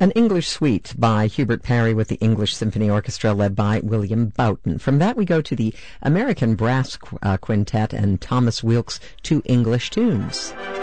An English Suite by Hubert Parry with the English Symphony Orchestra led by William Boughton. From that we go to the American Brass Quintet and Thomas Weelk's Two English Tunes.